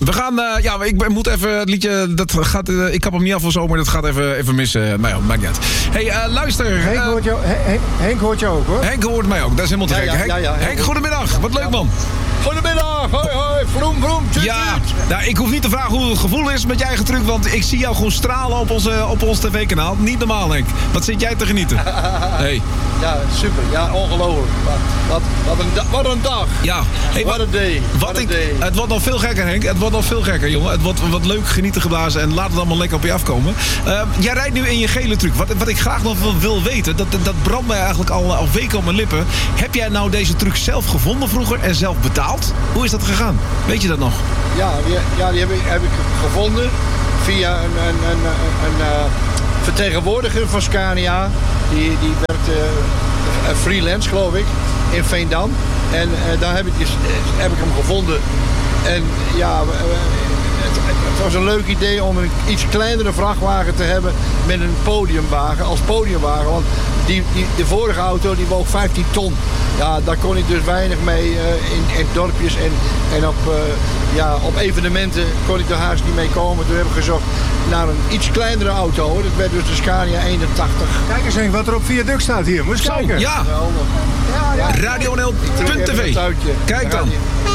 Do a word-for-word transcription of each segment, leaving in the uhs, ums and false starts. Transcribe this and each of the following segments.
We gaan, uh, ja, ik ben, moet even het liedje, dat gaat, uh, ik kap hem niet af of zo, maar dat gaat even, even missen. Nou ja, maakt niet uit. Hey, uh, luister. Henk, uh, hoort jou, Henk, Henk hoort jou ook, hoor. Henk hoort mij ook, dat is helemaal te gek. Ja, ja, Henk, ja, ja, Henk, Henk, goedemiddag. Wat leuk, man. Goedemiddag, hoi hoi, vroom vroom, tjut, Ja, tjut. nou, ik hoef niet te vragen hoe het gevoel is met je eigen truc, want ik zie jou gewoon stralen op, onze, op ons tv-kanaal. Niet normaal, Henk. Wat zit jij te genieten? Hey. Ja, super, ja, ongelooflijk. Wat, wat, wat, een, da- wat een dag. Ja. Hey, What a day. Wat What a ik, day. het wordt nog veel gekker, Henk. Het wordt nog veel gekker, jongen. Het wordt wat leuk genieten geblazen en laat het allemaal lekker op je afkomen. Uh, jij rijdt nu in je gele truc. Wat, wat ik graag nog wil, wil weten, dat, dat brandt mij eigenlijk al, al weken op mijn lippen. Heb jij nou deze truc zelf gevonden vroeger en zelf betaald? Hoe is dat gegaan? Weet je dat nog? Ja, die, ja, die heb, ik, heb ik gevonden via een, een, een, een, een uh, vertegenwoordiger van Scania. Die, die werkt uh, freelance, geloof ik, in Veendam. En uh, daar heb ik, dus, heb ik hem gevonden. En ja, uh, het, het was een leuk idee om een iets kleinere vrachtwagen te hebben met een podiumwagen, als podiumwagen. Want die, die, de vorige auto die woog vijftien ton. Ja, daar kon ik dus weinig mee uh, in, in dorpjes en, en op, uh, ja, op evenementen kon ik er haast niet mee komen. Toen heb ik gezocht naar een iets kleinere auto. Dat werd dus de Scania eenentachtig. Kijk eens, Henk, wat er op viaduct staat hier. Moet eens Zo, kijken. ja. ja, ja. radio N L punt Druk t even v. een touwtje. Kijk dan.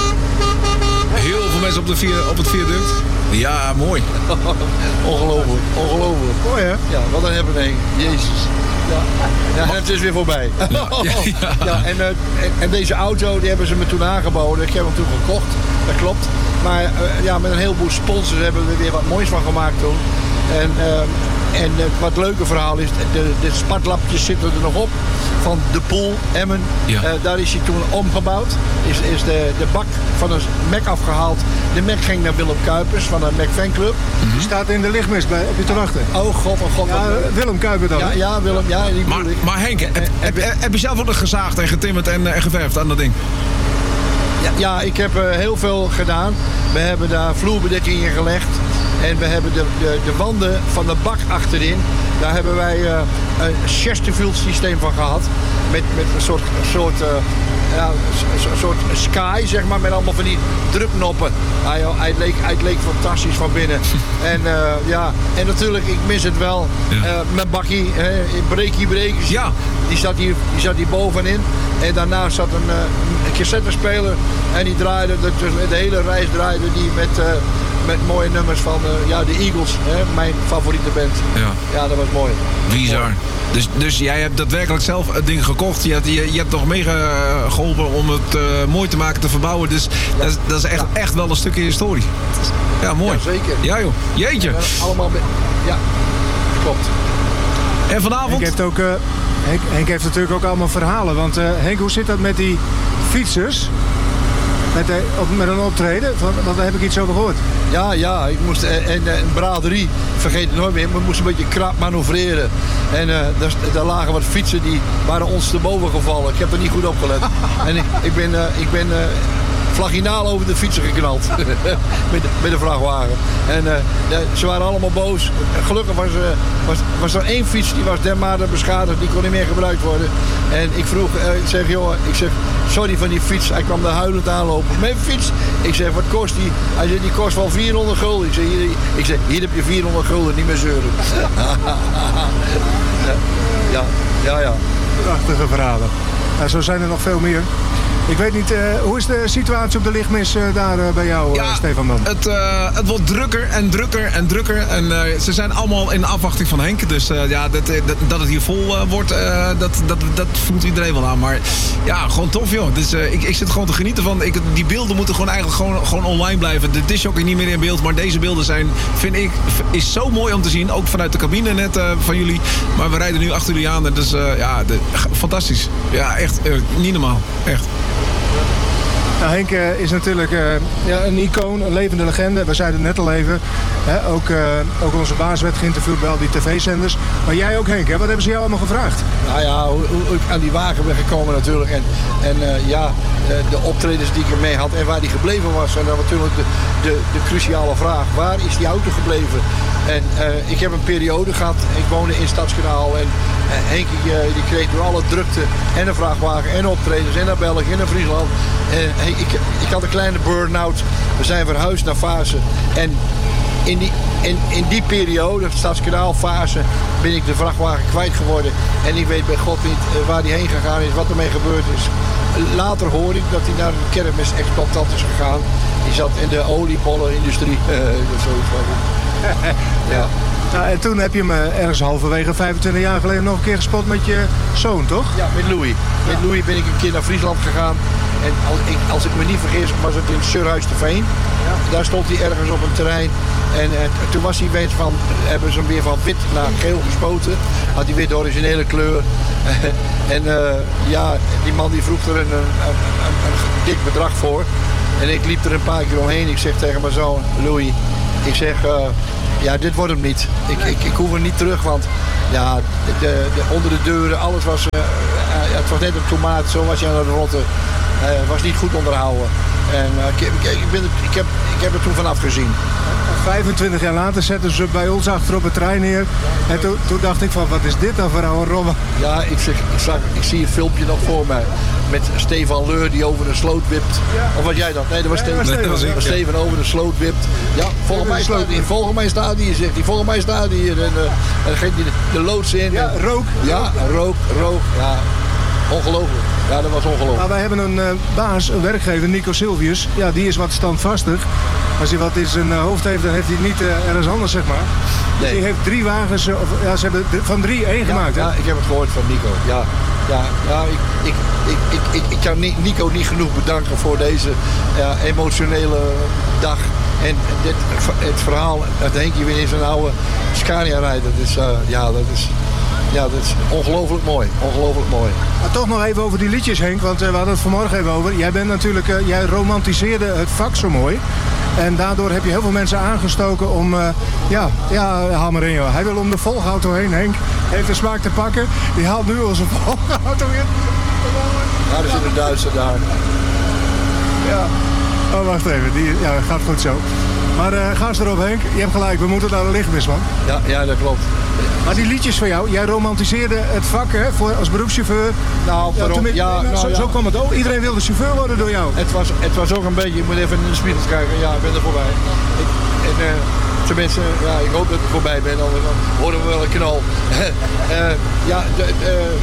Heel veel mensen op, de via, op het viaduct. Ja, mooi. Ongelooflijk, ongelooflijk. Mooi, hè? Ja, wat een happening. Jezus. Ja, ja, en het is weer voorbij. Ja, ja, ja. Ja, en, uh, en, en deze auto die hebben ze me toen aangeboden. Ik heb hem toen gekocht, dat klopt. Maar uh, ja, met een heleboel sponsors hebben we er weer wat moois van gemaakt toen. En, uh, en uh, wat leuke verhaal is, de, de spartlapjes zitten er nog op. Van de Poel, Emmen. Ja. Uh, daar is hij toen omgebouwd. Is, is de, de bak van een Mac afgehaald. De Mac ging naar Willem Kuipers van de Mac Fanclub. Die staat in de lichtmist bij, op je te wachten. Oh god, oh god. Ja, wat- Willem Kuiper dan. ja, hè? ja, Willem, ja. Die Maar, bedoel ik. maar Henk, heb, En- heb, heb, heb je zelf ook nog gezaagd en getimmerd en, en geverfd aan dat ding? Ja, ja, ik heb uh, heel veel gedaan. We hebben daar vloerbedekking in gelegd. En we hebben de, de, de wanden van de bak achterin. Daar hebben wij uh, een Chesterfield systeem van gehad. Met, met een soort, een soort, uh, ja, een soort sky, zeg maar. Met allemaal van die druknoppen. Hij, hij, leek, hij leek fantastisch van binnen. En uh, ja, en natuurlijk, ik mis het wel. Ja. Uh, mijn bakkie, uh, breakie brekers. Ja. Die zat hier, die zat hier bovenin. En daarnaast zat een, uh, een cassettespeler. En die draaide, de, de hele reis draaide die met, uh, met mooie nummers van uh, ja, de Eagles. Hè, mijn favoriete band. Ja. Ja, dat was mooi. Bizar. Dus, dus jij hebt daadwerkelijk zelf het ding gekocht. Je hebt, je, je hebt nog meegeholpen om het uh, mooi te maken, te verbouwen. Dus dat, is, dat is echt, echt wel een stukje historie. Ja, mooi. Ja, zeker. Ja joh, jeetje. Ja, allemaal met, ja, klopt. En vanavond? Henk heeft, ook, uh, Henk, Henk heeft natuurlijk ook allemaal verhalen. Want uh, Henk, hoe zit dat met die fietsers? Met, de, op, met een optreden? Want, want daar heb ik iets over gehoord. Ja, ja, ik moest, en, en een braderie, vergeet het nooit meer, we moesten een beetje krap manoeuvreren. En uh, daar, daar lagen wat fietsen die waren ons te boven gevallen. Ik heb er niet goed op gelet. En ik, ik ben, uh, ik ben uh, vaginaal over de fietsen geknald. met, de, met de vrachtwagen. En uh, ja, ze waren allemaal boos. Gelukkig was, uh, was, was er één fiets die was dermate beschadigd, die kon niet meer gebruikt worden. En ik vroeg, uh, ik zeg, joh, ik zeg, sorry van die fiets. Hij kwam daar huilend aanlopen. Mijn fiets. Ik zeg, wat kost die? Hij zei, die kost wel vierhonderd gulden. Ik zeg, hier, ik zeg, hier heb je vierhonderd gulden, niet meer zeuren. ja, ja, ja. Prachtige verhalen. Nou, zo zijn er nog veel meer. Ik weet niet, uh, hoe is de situatie op de lichtmis uh, daar uh, bij jou, Ja, uh, Stefan Man? Het, uh, het wordt drukker en drukker en drukker. En uh, ze zijn allemaal in afwachting van Henk. Dus uh, ja, dat, dat, dat het hier vol uh, wordt, uh, dat, dat, dat voelt iedereen wel aan. Maar ja, gewoon tof joh. Dus uh, ik, ik zit gewoon te genieten van. Ik, die beelden moeten gewoon eigenlijk gewoon, gewoon online blijven. De discjockey niet meer in beeld. Maar deze beelden zijn, vind ik, is zo mooi om te zien. Ook vanuit de cabine net uh, van jullie. Maar we rijden nu achter jullie aan. Dus uh, ja, de, fantastisch. Ja, echt uh, niet normaal. Echt. Nou, Henk uh, is natuurlijk uh, ja, een icoon, een levende legende. We zeiden het net al even. Hè? Ook, uh, ook onze baas werd geïnterviewd bij al die tv-zenders. Maar jij ook, Henk, hè? Wat hebben ze jou allemaal gevraagd? Nou ja, hoe, hoe ik aan die wagen ben gekomen natuurlijk. En, en uh, ja, de, de optredens die ik ermee had en waar die gebleven was. En dan natuurlijk de, de, de cruciale vraag, waar is die auto gebleven? En uh, ik heb een periode gehad, ik woonde in Stadskanaal en uh, Henkie uh, die kreeg door alle drukte en een vrachtwagen en optredens en naar België en naar Friesland. En uh, ik, ik had een kleine burn-out. We zijn verhuisd naar Vaassen en in die, in, in die periode, de Stadskanaal-fase, ben ik de vrachtwagen kwijt geworden. En ik weet bij God niet uh, waar die heen gegaan is, wat ermee gebeurd is. Later hoor ik dat hij naar een kermisexploitant is gegaan. Die zat in de oliebollenindustrie. Uh, zoiets was het. Ja. Nou, en toen heb je me ergens halverwege vijfentwintig jaar geleden nog een keer gespot met je zoon, toch? Ja, met Louis. Met ja. Louis ben ik een keer naar Friesland gegaan. En als ik, als ik me niet vergis, was het in Surhuis te Veen. Ja. Daar stond hij ergens op een terrein. En uh, toen was hij weer van, hebben ze hem weer van wit naar geel gespoten. Had hij weer de originele kleur. en uh, ja, die man die vroeg er een, een, een, een, een dik bedrag voor. En ik liep er een paar keer omheen. Ik zeg tegen mijn zoon, Louis, ik zeg, uh, ja, dit wordt hem niet. Ik, ik, ik hoef er niet terug, want ja, de, de, onder de deuren, alles was, uh, uh, het was net een tomaat, zo was je aan het rotten. Het uh, was niet goed onderhouden. En uh, ik, ik, ik, ben het, ik, heb, ik heb er toen vanaf gezien. vijfentwintig jaar later zetten ze bij ons achter op het trein neer. En toen, toen dacht ik van, wat is dit dan voor oude rommel? Ja, ik, zeg, ik, zag, ik zie het filmpje nog voor mij. Met Stefan Leur die over de sloot wipt. Ja. Of was jij dat? Nee, dat was Steven. Nee, dat was ik, Steven ja. over de sloot wipt. Ja, volgens mij staat hij, volgens mij staat hij hier, zegt hij. Volgens mij staat hij hier. En uh, dan geeft hij de, de loods in. Ja, rook. Ja, rook, rook. Ja, ongelooflijk. Ja, dat was ongelooflijk. Nou, wij hebben een uh, baas, een werkgever, Nico Silvius. Ja, die is wat standvastig. Als hij wat in zijn uh, hoofd heeft, dan heeft hij het niet uh, ergens anders, zeg maar. Nee. Dus die heeft drie wagens, uh, ja, ze hebben van drie één ja, gemaakt, hè? Ja, ik heb het gehoord van Nico. Ja, ja, ja ik, ik, ik, ik, ik, ik kan Nico niet genoeg bedanken voor deze ja, emotionele dag. En dit, het verhaal, dat Henkie weer in zijn oude Scania rijdt, dat is, uh, ja, dat is... Ja, dat is ongelooflijk mooi. Ongelooflijk mooi. Maar toch nog even over die liedjes, Henk. Want uh, we hadden het vanmorgen even over. Jij bent natuurlijk, uh, jij romantiseerde het vak zo mooi. En daardoor heb je heel veel mensen aangestoken om... Uh, ja, ja, haal maar in, joh. Hij wil om de volgauto heen, Henk. Heeft de smaak te pakken. Die haalt nu onze volgauto in. Ja, er zit een Duitser daar. Ja. Oh, wacht even. Die, ja, dat gaat goed zo. Maar uh, ga eens erop, Henk. Je hebt gelijk. We moeten naar de lichtmis, man. Ja, ja, dat klopt. Maar die liedjes van jou, jij romantiseerde het vak hè, voor, als beroepschauffeur. Nou, ja, waarom, ja, nou, zo, ja. zo kwam het ook. Iedereen wilde chauffeur worden door jou. Het was, het was ook een beetje, ik moet even in de spiegel kijken. Ja, ik ben er voorbij. Ik, en, uh, tenminste, ja, ik hoop dat ik voorbij ben, anders dan horen we wel een knal. uh, ja, de, de,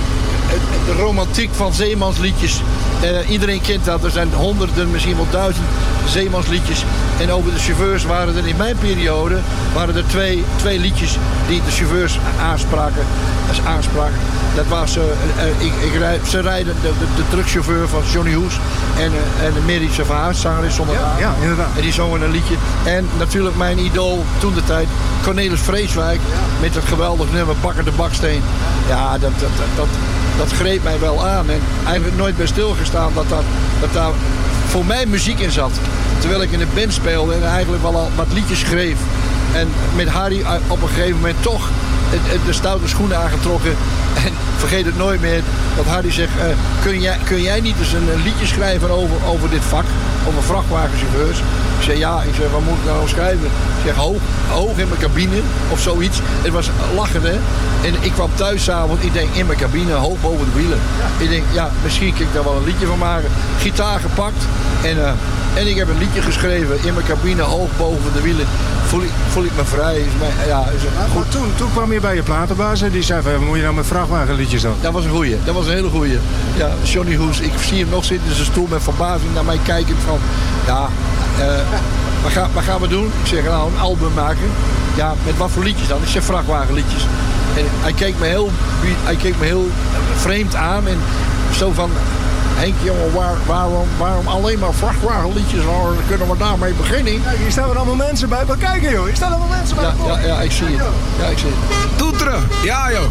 de romantiek van zeemansliedjes. Uh, iedereen kent dat. Er zijn honderden, misschien wel duizend zeemansliedjes. En over de chauffeurs waren er in mijn periode waren er twee, twee liedjes die de chauffeurs aanspraken. Dat aanspraken. Dat was, uh, uh, ik, ik rijd, ze rijden de, de, de truckchauffeur van Johnny Hoes en, uh, en de Mary Savaas, zanger is zonder ja, ja, inderdaad. En die zongen een liedje. En natuurlijk mijn idool toen de tijd, Cornelis Vreeswijk, ja. met het geweldig nummer Bakker de Baksteen. Ja, dat, dat, dat, dat, dat greep mij wel aan. En eigenlijk nooit bij stilgestaan dat, dat, dat daar voor mij muziek in zat. Terwijl ik in de band speelde en eigenlijk wel al wat liedjes schreef. En met Harry op een gegeven moment toch de stoute schoenen aangetrokken. En vergeet het nooit meer dat Harry zegt, uh, kun, jij, kun jij niet eens een, een liedje schrijven over, over dit vak? Over vrachtwagenchauffeurs? Ik zeg ja, ik zeg, wat moet ik nou schrijven? Ik zeg hoog, hoog in mijn cabine of zoiets. Het was lachen hè. En ik kwam thuis s'avonds, ik denk in mijn cabine, hoog boven de wielen. Ja. Ik denk, ja, misschien kan ik daar wel een liedje van maken. Gitaar gepakt en, uh, en ik heb een liedje geschreven in mijn cabine, hoog boven de wielen. Voel ik, voel ik me vrij. Is mij, ja, is goed. Maar toen, toen kwam je bij je platenbaas en die zei van, moet je nou met vrachtwagenliedjes dan? Dat was een goeie, dat was een hele goeie. Ja, Johnny Hoes, ik zie hem nog zitten in zijn stoel met verbazing naar mij kijkend van, ja, uh, wat, ga, wat gaan we doen? Ik zeg, nou, een album maken. Ja, met wat voor liedjes dan? Ik zeg vrachtwagenliedjes. En hij keek me heel, hij keek me heel vreemd aan en zo van, Henk, jongen, waar, waarom, waarom alleen maar vrachtwagenliedjes? Nou, dan kunnen we daarmee beginnen. Kijk, hier staan er allemaal mensen bij. Maar kijken, joh. Hier staan allemaal mensen bij. Ja, ja, ja, ik zie het. Ja, ik zie het. Toeteren. Ja, joh.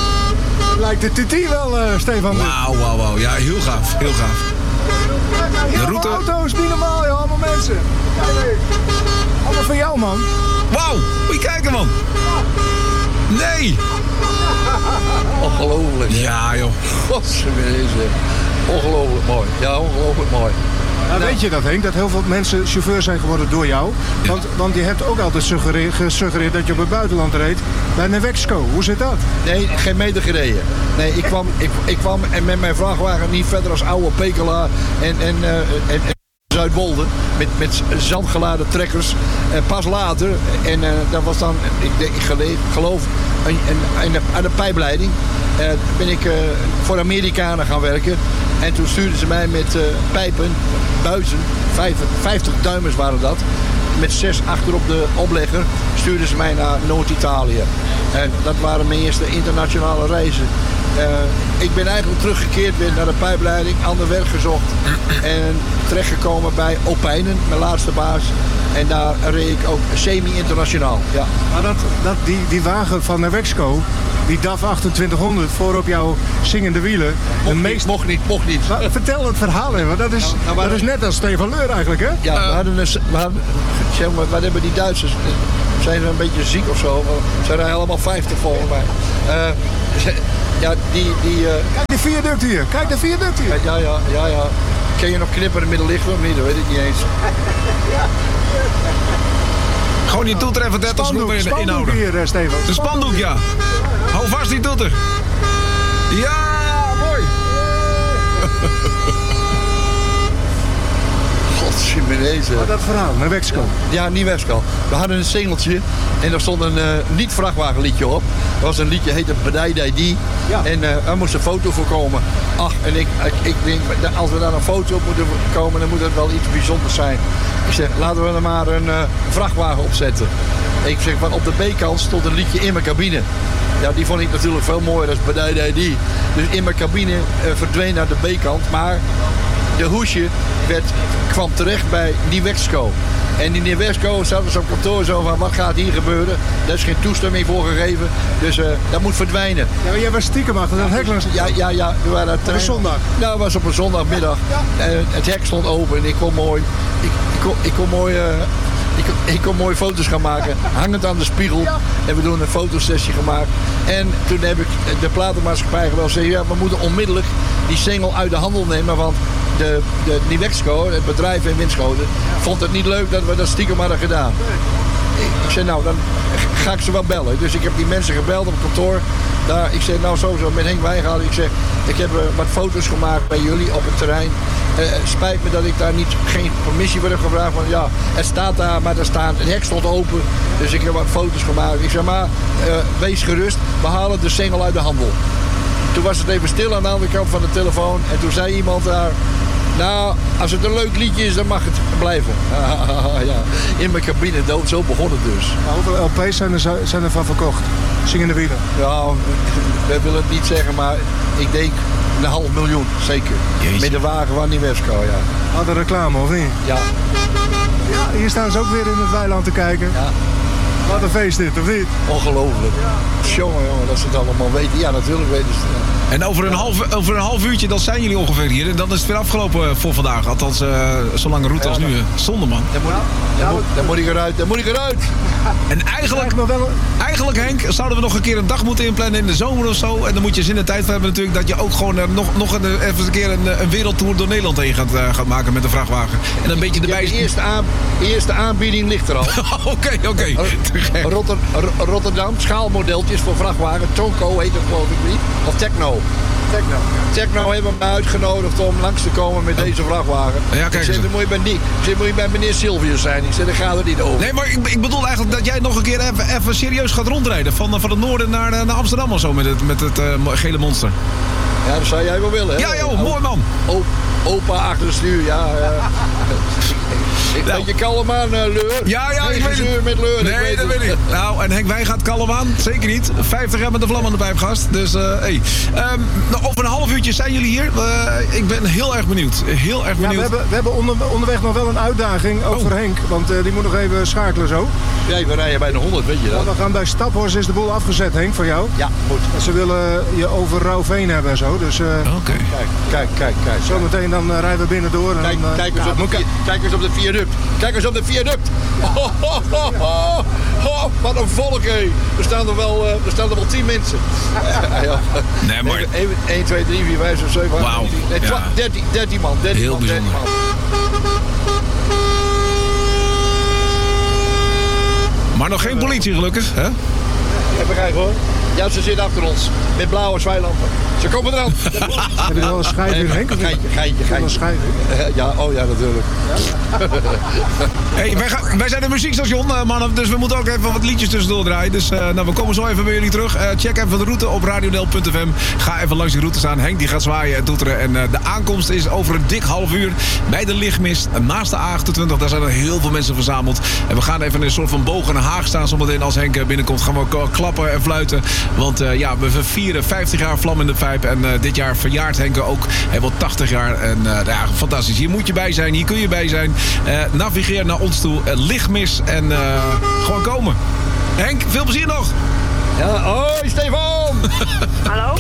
Lijkt de T T wel, uh, Stefan. Wauw, wauw, wauw. Ja, heel gaaf. Heel gaaf. De route. Auto's, niet normaal, joh. Allemaal mensen. Kijk, allemaal van jou, man. Wauw. Moet je kijken, man. Nee. Ongelooflijk. Ja, joh. Godswezen. Ongelooflijk mooi. Ja, ongelooflijk mooi. Nou, weet je dat, Henk? Dat heel veel mensen chauffeur zijn geworden door jou. Want, want je hebt ook altijd suggereerd, gesuggereerd dat je op het buitenland reed bij Nevexco. Hoe zit dat? Nee, geen meter gereden. Nee, ik kwam, ik, ik kwam en met mijn vrachtwagen niet verder als oude Pekela en, en, uh, en, en Zuidwolde. Met, met zandgeladen trekkers. Uh, pas later, en uh, dat was dan, ik, ik geloof, een, een, een, aan de pijpleiding. Uh, ben ik uh, voor Amerikanen gaan werken. En toen stuurden ze mij met uh, pijpen, buizen, vijftig duimers waren dat. Met zes achterop de oplegger stuurden ze mij naar Noord-Italië. En dat waren mijn eerste internationale reizen. Uh, ik ben eigenlijk teruggekeerd weer naar de pijpleiding, ander werk gezocht. En terechtgekomen bij Opijnen, mijn laatste baas. En daar reed ik ook semi-internationaal. Ja. Maar dat, dat, die, die wagen van Nevexco, die D A F achtentwintighonderd voor op jouw zingende wielen. Mocht, meest... niet, mocht niet, mocht niet. Maar, vertel het verhaal even, dat is, nou, nou, dat is net als Stefan Leur eigenlijk, hè? Ja, we hadden een, we hadden, zeg maar, wat hebben die Duitsers? Zijn ze een beetje ziek of zo? Ze rijden allemaal vijftig volgens mij. Uh, ja, die... die uh... Kijk de viaduct hier, kijk de viaduct hier. Ja, ja, ja, ja. Ken je nog knipperen middenlichten of niet? Dat weet ik niet eens. Gewoon die toeter even dertig Spandoek, in spandoek inhouden. hier, uh, Stefan. De spandoek, ja. Hou vast die toeter. Ja, mooi. Godsjemenezen. Maar dat verhaal, Nevexco. Ja, Nevexco. We hadden een singeltje en er stond een uh, niet-vrachtwagenliedje op. Dat was een liedje, heette Badai Dai Die. Ja. En uh, er moest een foto voor komen. Ach, en ik, ik, ik denk, als we daar een foto op moeten komen, dan moet het wel iets bijzonders zijn. Ik zeg, laten we er maar een uh, vrachtwagen opzetten. Ik zeg, van op de B-kant stond een liedje In Mijn Cabine. Ja, die vond ik natuurlijk veel mooier dan Badai Dai Die. Dus In Mijn Cabine uh, verdween naar de B-kant, maar de hoesje werd, kwam terecht bij Nevexco. En die Nevexco zat dus op kantoor zo van, wat gaat hier gebeuren? Daar is geen toestemming voor gegeven, dus uh, dat moet verdwijnen. Ja, maar jij was stiekem achter dat hek langs. Ja, ja, ja. We waren op een zondag? Ja, het was op een zondagmiddag. Ja. En het hek stond open en ik kon mooi, ik, ik kon, ik kon mooi, uh, ik, ik kon mooi foto's gaan maken, hangend aan de spiegel. Ja. En we doen een fotosessie gemaakt. En toen heb ik de platenmaatschappij geweld gezegd, ja, we moeten onmiddellijk die single uit de handel nemen, want de, de Nevexco, het bedrijf in Winschoten, vond het niet leuk dat we dat stiekem hadden gedaan. Ik, ik zei, nou, dan ga ik ze wel bellen. Dus ik heb die mensen gebeld op het kantoor. Daar, ik zei, nou sowieso met Henk Wijngaard. Ik zeg, ik heb uh, wat foto's gemaakt bij jullie op het terrein. Uh, spijt me dat ik daar niet, geen permissie voor heb gevraagd. Want ja, het staat daar, maar daar staan, het hek stond open. Dus ik heb wat foto's gemaakt. Ik zeg, maar uh, wees gerust, we halen de single uit de handel. Toen was het even stil aan de andere kant van de telefoon. En toen zei iemand daar, nou, als het een leuk liedje is, dan mag het blijven. Ja, In Mijn Cabine dood, zo begon het dus. Nou, hoeveel L P's zijn er, zijn er van verkocht? Zingende wielen? Ja, we willen het niet zeggen, maar ik denk een half miljoen, zeker. Jeetje. Met de wagen van Nevexco, ja. Hadden reclame, of niet? Ja. Ja, hier staan ze ook weer in het weiland te kijken. Ja. Wat een feest dit, of niet? Ongelooflijk. Ja. Jongen, jongen, dat ze het allemaal weten. Ja, natuurlijk weten ze het. En over een, half, over een half uurtje, dan zijn jullie ongeveer hier. En dan is het weer afgelopen voor vandaag. Althans, uh, zo lange route als nu. Zonde, man. Dan moet, ja. dan, moet, dan moet ik eruit, dan moet ik eruit. En eigenlijk, eigenlijk, Henk, zouden we nog een keer een dag moeten inplannen in de zomer of zo. En dan moet je zin en tijd voor hebben natuurlijk dat je ook gewoon uh, nog, nog een, even een keer een, een wereldtour door Nederland heen gaat, uh, gaat maken met een vrachtwagen. En een beetje erbij... Ja, de eerste, aan, eerste aanbieding ligt er al. Oké, oké. Okay. Rotter, Rotterdam, schaalmodeltjes voor vrachtwagen. Tonko heet het geloof ik niet. Of Techno. Techno. Techno hebben me uitgenodigd om langs te komen met deze vrachtwagen. Ja, kijk ik zei, dan moet je bij, die, ik zei, moet je bij meneer Silvius zijn. Ik zei, daar gaat het niet over. Nee, maar ik, ik bedoel eigenlijk dat jij nog een keer even, even serieus gaat rondrijden. Van, van het noorden naar, naar Amsterdam of zo met het, met het uh, gele monster. Ja, dat zou jij wel willen, hè? Ja, joh, mooi man. O, opa achter het stuur, ja. Uh, ik nou. Weet je kalm aan, uh, Leur. Ja, ja, Geen ik weet het. met Leur. Nee, ik weet dat het. weet ik. Nou, en Henk Wij gaat kalm aan. Zeker niet. vijftig jaar met de vlam aan de pijp, gast. Dus, uh, hey. Um, nou, over een half uurtje zijn jullie hier. Uh, ik ben heel erg benieuwd. Heel erg benieuwd. Ja, we hebben, we hebben onder, onderweg nog wel een uitdaging, ook oh. voor Henk. Want uh, die moet nog even schakelen zo. Ja, we rijden bij de honderd, weet je dat? Ja, we gaan bij Staphorst, is de boel afgezet, Henk, voor jou. Ja, goed. En ze willen je over Rauwveen hebben en zo. Dus, uh, Oké. Okay. Kijk, kijk, kijk, kijk. Zometeen dan uh, rijden we binnen door. En kijk, dan, uh, kijk, eens ja, op de, moet... kijk eens op de viaduct. Kijk eens op de viaduct. Oh, oh, oh, oh, oh, wat een volk, hé. Er staan er wel, uh, er staan er wel tien mensen. Ja, ja. Nee, maar... één, twee, drie, vier, vijf, zes, zeven, acht, Wauw. negen, tien, nee, ja. dertien, dertien man. dertien heel man, bijzonder. dertien man. Maar nog geen politie gelukkig, hè? Even kijken hoor. Ja, ze zitten achter ons. Met blauwe zwijlampen. Ze komen eraan. Heb je er wel een schijf in, Henk? Geintje, geintje, Wel een geintje. schijf in? Ja, oh ja, natuurlijk. Hey, wij, gaan, wij zijn een muziekstation, uh, mannen, dus we moeten ook even wat liedjes tussendoor draaien. Dus uh, nou, we komen zo even bij jullie terug. Uh, check even de route op radionel punt f m. Ga even langs die route staan. Henk die gaat zwaaien en toeteren. En uh, de aankomst is over een dik half uur bij de Lichtmist. Naast de A achtentwintig, daar zijn er heel veel mensen verzameld. En we gaan even in een soort van boog in Den Haag staan. Zometeen als Henk binnenkomt gaan we ook klappen en fluiten. Want uh, ja, we vieren vijftig jaar Vlam in de Pijp. En uh, dit jaar verjaart Henk ook. Hij wordt tachtig jaar. En uh, ja, fantastisch. Hier moet je bij zijn. Hier kun je bij zijn. Uh, navigeer naar ons toe. Uh, Lichtmis. En uh, gewoon komen. Henk, veel plezier nog. Ja, hoi Stefan! Hallo?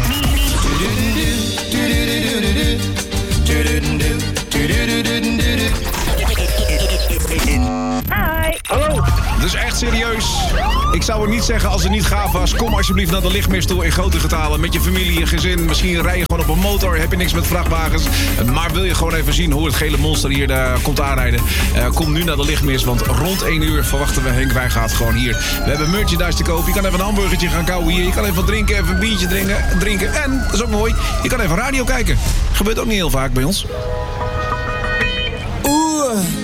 Hi. Hallo! Dus echt serieus. Ik zou het niet zeggen als het niet gaaf was. Kom alsjeblieft naar de Lichtmist toe in grote getalen. Met je familie, je gezin. Misschien rij je gewoon op een motor. Heb je niks met vrachtwagens. Maar wil je gewoon even zien hoe het gele monster hier uh, komt aanrijden. Uh, kom nu naar de Lichtmist. Want rond één uur verwachten we Henk Wijngaard gewoon hier. We hebben merchandise te kopen. Je kan even een hamburgertje gaan kauwen hier. Je kan even wat drinken. Even een biertje drinken. drinken. En, dat is ook mooi, je kan even radio kijken. Gebeurt ook niet heel vaak bij ons. Oeh.